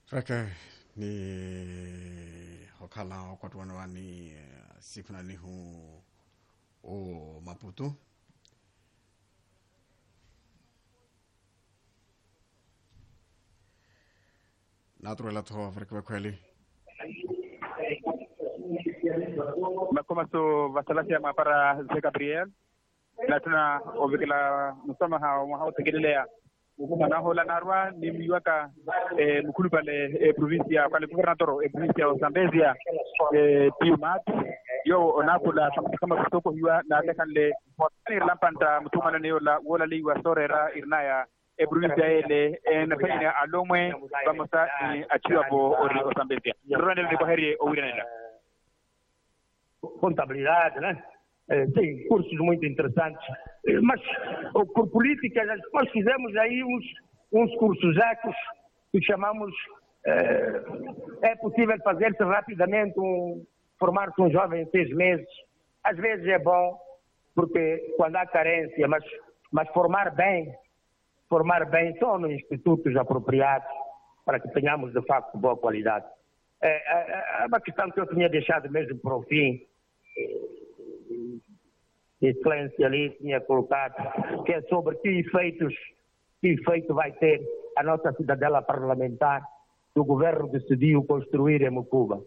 Raka ni hokala kwa tuwanawani siku na nihu o Maputo. Naturala to vrekwe kweli. Makomaso vasalasia mapara Zé Gabriel. Latuna obikela musamaha wa hao tegelelea. Na hola narwa ni miwaka mkulu pale provincia pale gobernador provincia o Zambezia Piumat yo onapula kama kutoko hiwa na lekanle ni lampanta mtumana ne wala liwa sorera irnaya provincia ele na fanya alomwe bamosa ni achiwa bo ori o Zambezia rwanda ni kwa heri o wiranela contabilidade, né? Tem cursos muito interessantes, mas por política nós fizemos aí uns cursos ecos que chamamos é possível fazer-se rapidamente formar-se um jovem em 6 meses. Às vezes é bom porque quando há carência, mas formar bem só nos institutos apropriados para que tenhamos de facto boa qualidade. É uma questão que eu tinha deixado mesmo para o fim. Excelência ali tinha colocado, que é sobre que efeito vai ter a nossa cidadela parlamentar que o governo decidiu construir em Mucuba.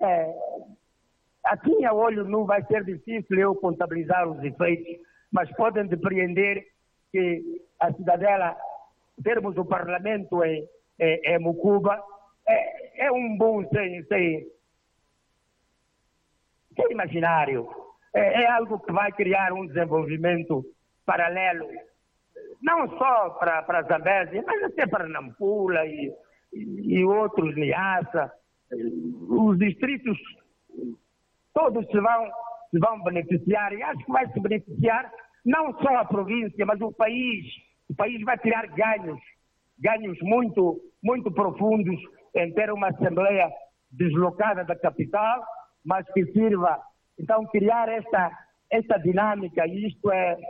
Assim a olho nu vai ser difícil eu contabilizar os efeitos, mas podem depreender que a cidadela, termos o parlamento em Mucuba, é um bom sem imaginário. É algo que vai criar um desenvolvimento paralelo, não só para Zambésia, mas até para Nampula e outros, Niassa. Os distritos todos se vão beneficiar, e acho que vai se beneficiar não só a província, mas o país. O país vai tirar ganhos muito, muito profundos em ter uma Assembleia deslocada da capital, mas que sirva. Então, criar esta dinâmica, e isto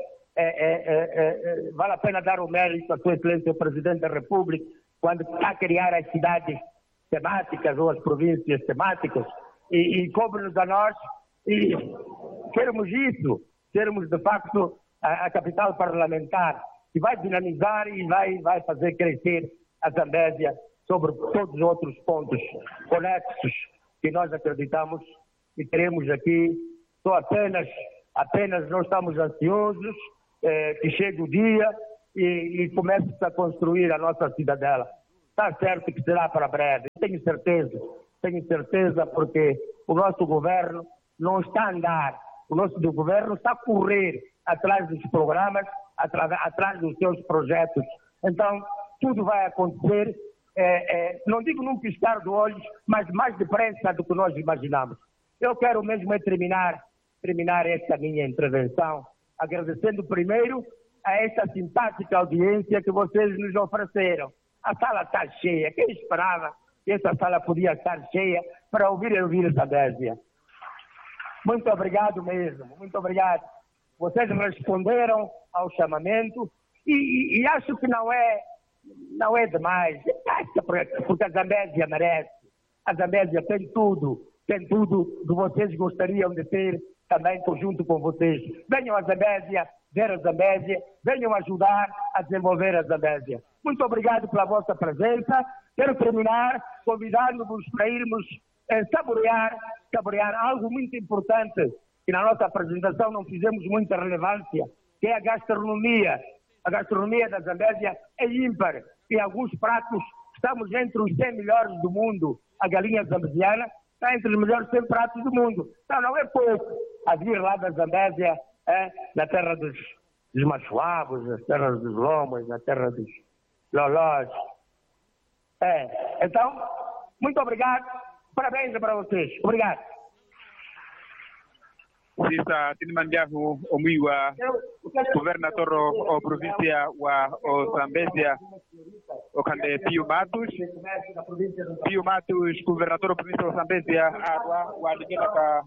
vale a pena dar o mérito à Sua Excelência, o Presidente da República, quando está a criar as cidades temáticas ou as províncias temáticas, e cobre-nos a nós, e queremos isso, termos de facto a capital parlamentar, que vai dinamizar e vai fazer crescer a Zambésia sobre todos os outros pontos conexos que nós acreditamos que teremos aqui. Só apenas nós estamos ansiosos que chegue o dia e comece a construir a nossa cidadela. Está certo que será para breve, tenho certeza porque o nosso governo não está a andar, o nosso governo está a correr atrás dos programas, atrás dos seus projetos. Então, tudo vai acontecer, não digo num piscar de olhos, mas mais depressa do que nós imaginamos. Eu quero mesmo terminar esta minha intervenção agradecendo primeiro a esta simpática audiência que vocês nos ofereceram. A sala está cheia. Quem esperava que essa sala podia estar cheia para ouvir essa Zambésia? Muito obrigado mesmo, muito obrigado. Vocês responderam ao chamamento e acho que não é demais, porque a Zambésia merece. A Zambésia tem tudo que vocês gostariam de ter também junto com vocês. Venham a Zambésia, ver a Zambésia, venham ajudar a desenvolver a Zambésia. Muito obrigado pela vossa presença. Quero terminar convidando-vos para irmos saborear algo muito importante que na nossa apresentação não fizemos muita relevância, que é a gastronomia. A gastronomia da Zambésia é ímpar. Em alguns pratos estamos entre os 100 melhores do mundo. A galinha zambesiana está entre os melhores 100 pratos do mundo. Então não é pouco a vir lá da Zambésia, na terra dos machuabos, na terra dos lomos, na terra dos lolós. Então, muito obrigado. Parabéns para vocês. Obrigado. Sisa tinimandiahu omiwa governador o província o Zambésia o kande Pio Matos governador o província o Zambésia arwa waligena ka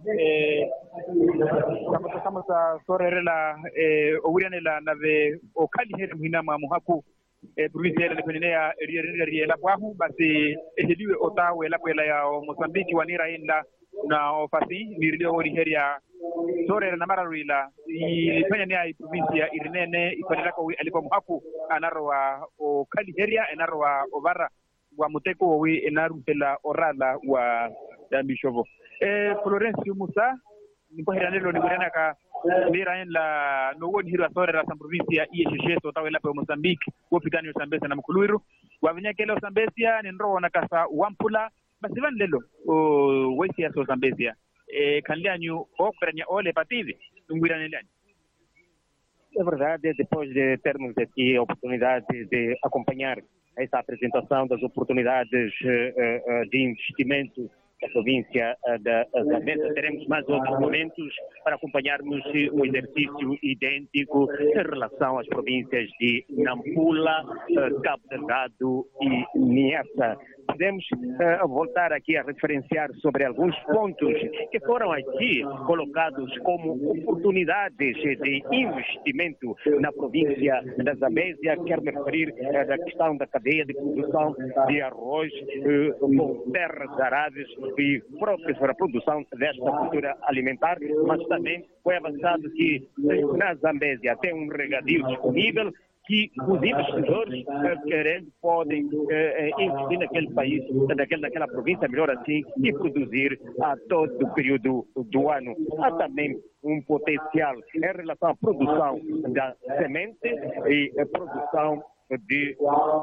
kama sorerela o wiranela nave o kali heri muhinama muhaku provinsia ile kwenye riela kwahu basi ehediwe otawe la kwela ya Mozambique wanira inda na ofasi nirilio oriheria sore na mara ruila ifanya ni ai provinsia irinene ifanira ko alipo mhaku anarwa o kaliheria enarwa ovara wa muteko wi enarutela orala wa Bishovo Florence Musa nipo hiranelo ni burana ka mira en la no woni hira sore la provincia ieshe so tawela pe Mozambique wopitani Zambezia na mkuluiru wavenya kele Zambezia ni ndro na kasa wampula basi van lelo o wesia so Zambezia kanlianyu okranya ole pativi ngwirane lani. É verdade, depois de termos aqui a oportunidade de acompanhar essa apresentação das oportunidades de investimento da província da Zambésia, teremos mais outros momentos para acompanharmos um exercício idêntico em relação às províncias de Nampula, Cabo Delgado e Niassa. Podemos voltar aqui a referenciar sobre alguns pontos que foram aqui colocados como oportunidades de investimento na província da Zambésia. Quero me referir à questão da cadeia de produção de arroz com terras aráveis e próprias para a produção desta cultura alimentar, mas também foi avançado que na Zambésia tem um regadio disponível que os investidores querendo podem investir naquele país, naquela província, melhor assim, e produzir a todo o período do ano. Há também um potencial em relação à produção da semente e a produção de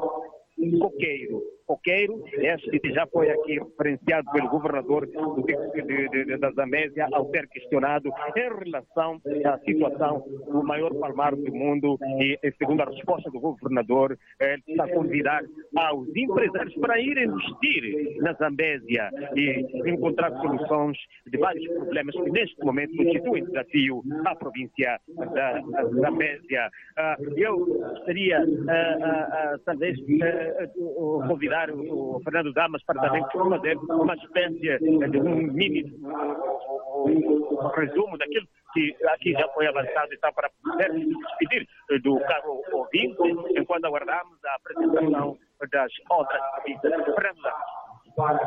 coqueiro, este já foi aqui referenciado pelo governador da Zambésia ao ser questionado em relação à situação do maior palmar do mundo e, segundo a resposta do governador, ele está a convidar aos empresários para irem investir na Zambésia e encontrar soluções de vários problemas que neste momento constituem desafio à província da Zambésia. Eu gostaria, talvez, convidar o Fernando Damas para também fazer uma espécie de um mini resumo daquilo que aqui já foi avançado, então, para poder se despedir do caro ouvinte, enquanto aguardamos a apresentação das outras províncias. Fernando Damas.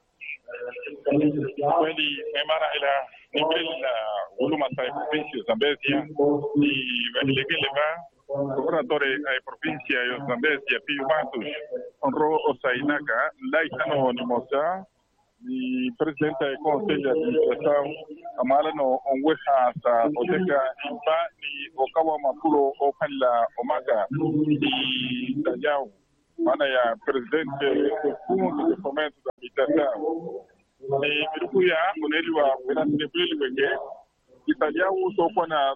Kweli memara ila nimbele la uluma sa província Zambésia e legeleva governador da província de Zambésia Pio Matos honrou o Sainaka Laitano Nimosa e presidente do conselho de administração amala no onweha sa oteka impa ni okawa mapuro opala omaka e tajau mana ya presidente do fundo de fomento da habitação e mirukuya muneliwa wena nebeli wenge Italiano só na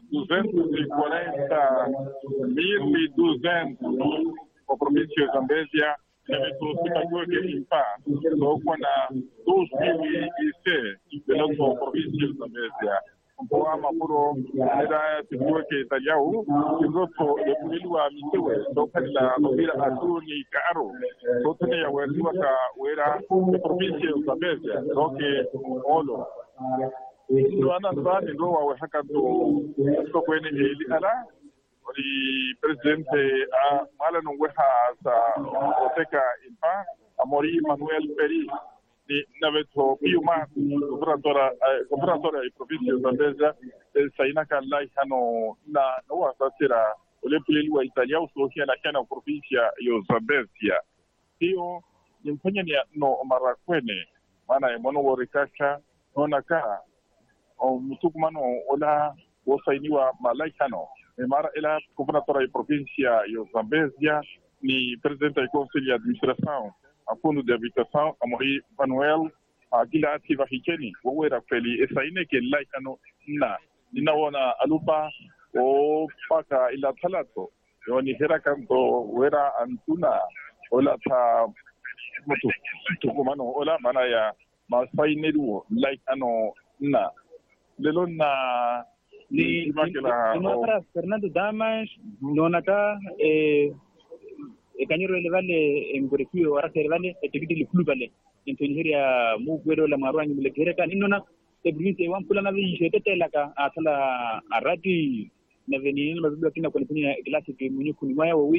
240.200 a província de Zambésia eventos que pagou que impa só na 2006 pela província de Zambésia um programa puro era tipo que Italiano que outro de Puniwa Mitewe só pela novela Azuni Caro só tem a era província de Zambésia só que olo ndo anasani ndo wawe haka ndo kwenye ili ala ori presidente a malano weha sa oteka impa amori Manuel Peri ni naveto piuma gobernadora e província de Zambésia Sainaka Laitano na wasatira ole piliwa italiano sokia na kana província yo Zambésia hiyo nimfanya ni no marakwene maana mono worikacha onaka o mutukumano ola wosainiwa malaikano mara ela governadora da província de Zambésia ni presidente do conselho de administração a fundo de habitação amori Manuel agila ativa hikeni wawera feli esaine ke laikano na ninaona alupa o paka ila talato yoni hera kanto wera antuna ola ta mutukumano ola mana ya masaineru laikano na Lelona ni nuestra Fernando Damas nonaka kanyiro elevale ngorefio arasa elevale etikidi liklubale intoniheria mugwero la marwanyi mlekereka inona province wampula na vishete laka atala arati na venini mabibu kina kwa lipuni klasi ke munyuku ni waya wi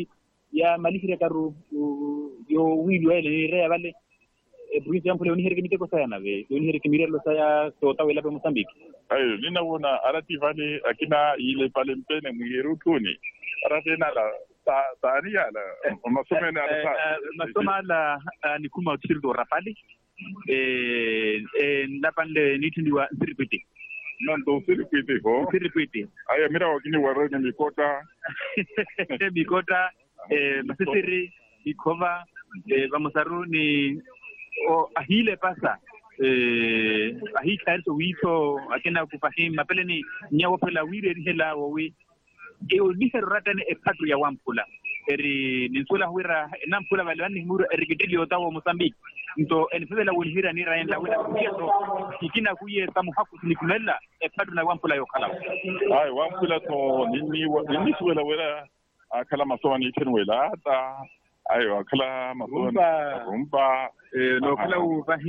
ya malihire karu yo wili ele re vale province ya Mpula ni hereke miteko sana ve ni hereke mirelo saya tota wela pe Mozambique. Ayo nina wona arati vale akina ile pale mpene mwirutuni arati na la taria la masomena ala masoma la ni kuma utildo rapali ndapande nitindiwa siripiti nando siripiti ho siripiti aya mira wakini warene mikota mikota masisiri ikova bamusaru ni o ahile pasa ahi kairso wito akena kufahimu mapele ni nyawo pela wire hela wowi o dihero ratane e patru ya Wampula eri ninsula huira nampula valani muru erigidili otawo Mozambique nto enfela wonhira ni raenda wena kieto ikina kuye samu haku nikunela e patru na Wampula yokala ai Wampula to nini suela wera akala masowa ni tenwela ta ayo akala masowa rumba no kala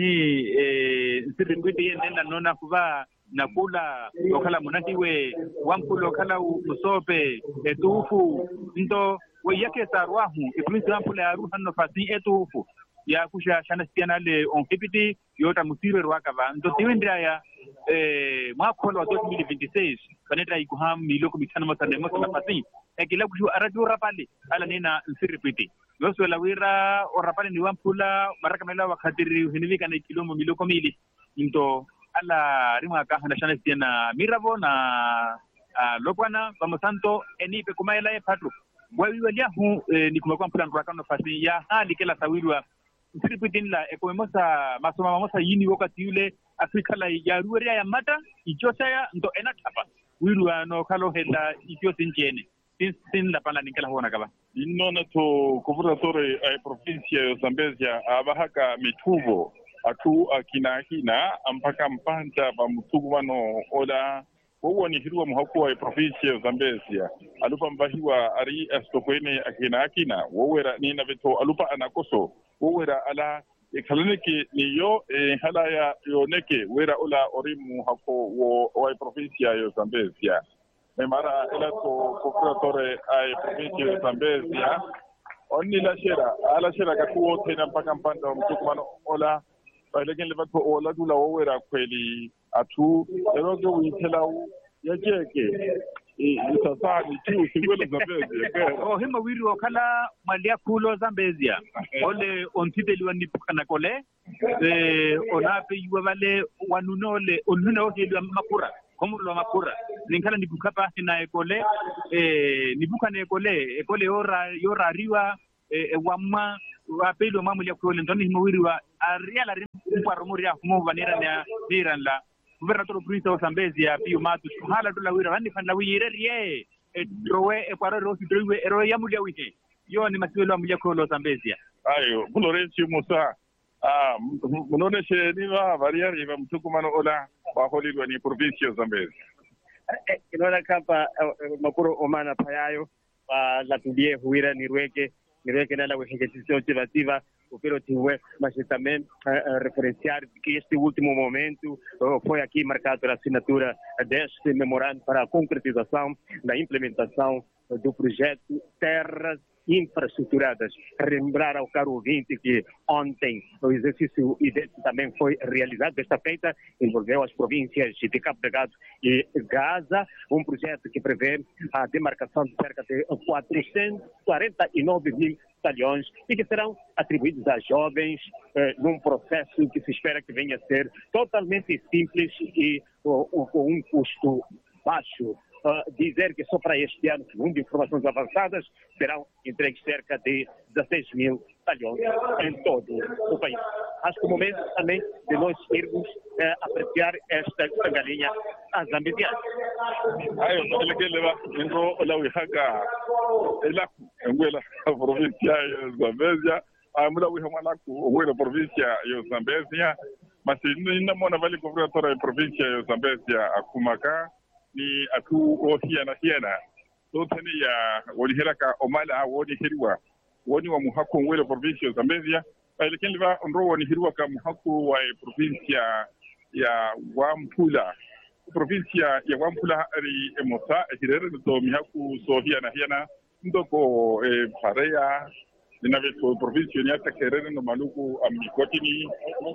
uvahi siripiti nenda nona kuva nakula okala munatiwe Wampula okala musope etufu ndo we yake sarwahu iprisi Wampula ya ruha no fasi etufu ya kusha shana stiana le onfipiti yota musire rwakava ndo tiwendra ya mwakolo wa 2026 kaneta ikuham miloko mitano motane motana fasi ekila kushu araju rapali ala nina siripiti yoso la wira orapali ni Wampula baraka mela wakatiri hinivika na kilomo miloko mili ndo ala rima kahana shana stiana miravo na lopwana bamosanto enipe kumaela e patru wawiwalia hu ni kumekuwa mpula nrakano fasi ya hali kela sawirwa siripitin la ekomemosa masoma mamosa yini wakati yule Afrika la ya ruweria ya mata ichosa ya ndo enatapa wirwa no kalo hela ikyo sinjene sin la pala nikela huona kaba inona to kuvura tore ai provincia yo Zambezia abahaka mituvo atu akina ampaka mpanta ba mutugumano ola wowo ni hirwa muhaku wa province ya Zambezia alupa mbahiwa ari estokwene akina wowera ni na veto alupa anakoso wowera ala ekaleneke ni yo halaya yo neke wera ola orimu hako wa province ya Zambezia memara ela to procuratore ai province ya Zambezia onni la shera katuo tena mpaka mpanda mtukumano ola lakini lebato ola dula wowera kweli atu eroge witela yajeke itasani tu singwele Zambezia hema wiri wakala malia kulo Zambezia ole ontideliwa nipukana kole onape yuwa vale wanunole onuna ohelwa makura komulo makura ninkala nibukapa na ekole nibukana ekole yora riwa wamma wapelo mamulia kule ndoni himawiri wa ariala rimpa romuria humo vanera na niranda governator province of Zambezia pio matu hala dola wira vani fanda wire rie trowe e kwaro rosi trowe ero ya mulia wite yo ni masiwelo amulia ko Zambezia ayo Florenci Musa munoneshe ni va variari va mtukumano ola wa holidwa ni province of Zambezia inaona kapa makuro omana payayo la tudie huira nirweke nela wehegetização legislativa o pelo tiwe mas também referenciar que este último momento foi aqui marcado a assinatura deste memorando para a concretização da implementação do projeto Terras Infraestruturadas. Lembrar ao caro ouvinte que ontem o exercício idêntico também foi realizado. Desta feita envolveu as províncias de Cabo Delgado e Gaza, um projeto que prevê a demarcação de cerca de 449 mil talhões e que serão atribuídos a jovens num processo que se espera que venha a ser totalmente simples e com um custo baixo. Dizer que só para este ano, segundo informações avançadas, serão entregues cerca de 16 mil talhões em todo o país. Acho que o momento também de nós irmos apreciar esta galinha zambesiana. Ayo, ele que leva enro la wihaga ela ngwela provincia ya Zambezia, amula wihamala ku ngwela provincia ya Zambezia, mas ina mona vale governador ya provincia ya Zambezia akumaka ni atu hiana so tani ya wani hiraka omala wani hirwa wani wa muhako ngwele provincia Zambezia lakini liva onro wani hirwa ka muhako wa provincia ya Wampula provincia ya Wampula ari emosa hirere to mihaku so hiana ndoko Parea ina veto province ni hata kerere no maluku amikoti ni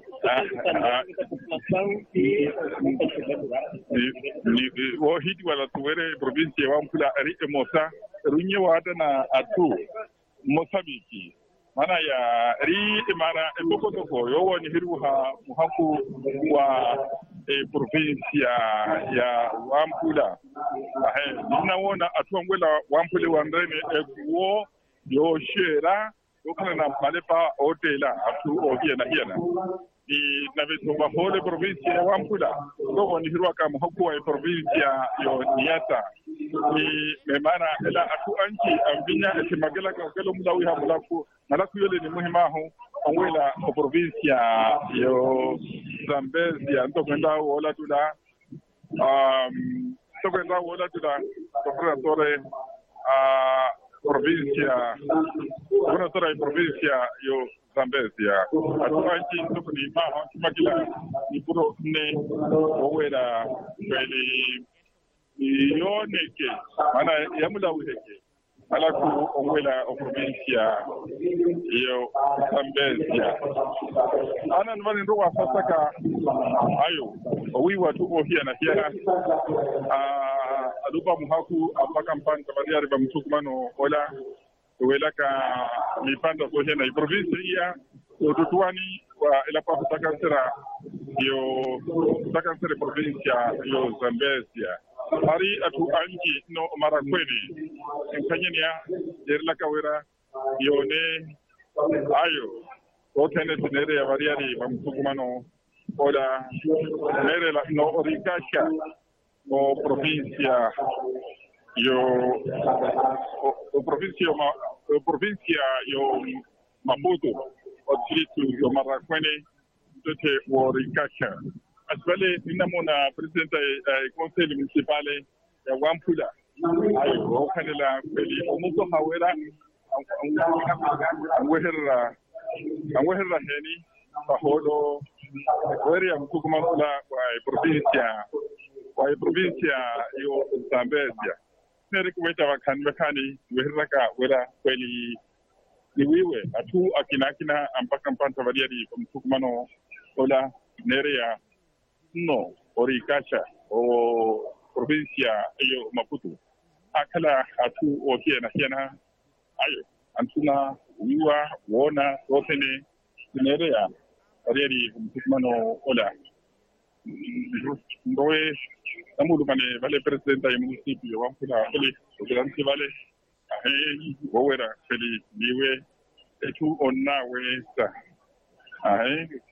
wo hiti wala tuwere province wa mpula ari emosa runye wada na atu Mosambiki mana ya ri imara toko yo ni hiru ha muhaku wa province ya Wampula nina wona atwangwela Wampule wandrene wo yo shera yo kana na malepa hotela atu ohiena ni na veto ba hole province ya Wampula no ni hiru ka muhaku wa province yo Niata ni memana ela atu anchi ambinya etimagela ka kelo mulawi ha malaku yole ni muhima ho onwela o province yo Zambezia ntokwenda wola tula governatore provincia yo Zambezia atuanchi ntokuni ma makila ni puro ne owera kweli yoneke mana yamula uheke alaku onwela o provincia yo Zambezia ana nvani ndo wasaka ayo owiwa tu ohia na hiana alupa muhaku apaka mpanga bariari ba msukumano ola welaka mipanda sohia na provincia tutuani wa elapa kutakansera yo kutakansera provincia yo Zambezia hari atu anji no marakwene nkanyenia yerlaka wera yone ayo otene tenere ya variari ba msukumano ola nere la no orikasha o provincia yo provincia yo Maputo o distrito yo Marakwene tote orikasha asbale ninamona presidente conseil municipal ya Wampula ayo kanela kweli omuko hawera angweherra heni paholo area mkukumala kwa provincia yo Zambezia neri kuweta wakani weherraka wera kweli niwiwe atu akina ampaka mpanta variari mkukumano ola nerea no orikasha o provincia yo Maputo akala atu hiena ayo antuna wiwa wona rotene nerea variari mkukumano ola ndoe amulu mane vale presidenta ya municipio Wampula ele ogeranti vale wowera feli niwe etu onna westa